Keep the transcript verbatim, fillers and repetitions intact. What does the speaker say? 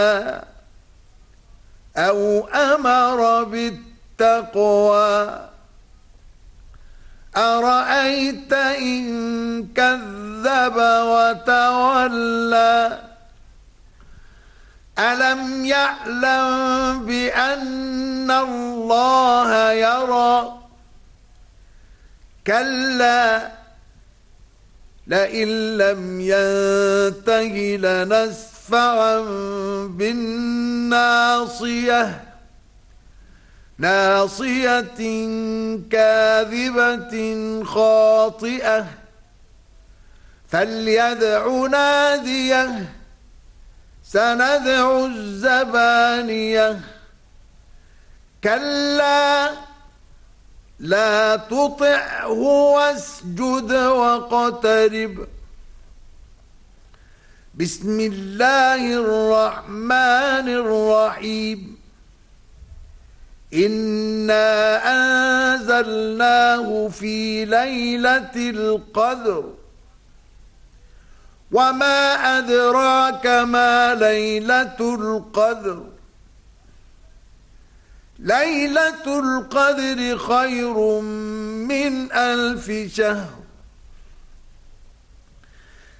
أو أمر بالتقوى أرأيت إن كذب وتولى ألم يعلم بأن الله يرى كلا لئن لم ينته لنسفعا بالناصية ناصية كاذبة خاطئة فليدع ناديه سندع الزبانية كلا لا تطعه واسجد واقترب. بسم الله الرحمن الرحيم. إنا أنزلناه في ليلة القدر وما أدراك ما ليلة القدر ليلة القدر خير من ألف شهر